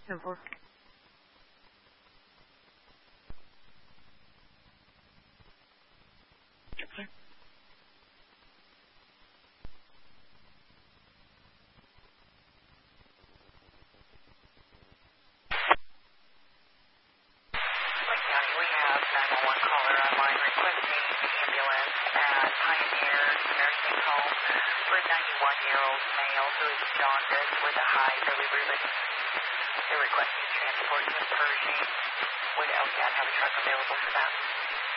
10-4. For a 91-year-old male who is jaundiced with a high bilirubin. They're requesting transport to Pershing. Would LCAT have a truck available for that?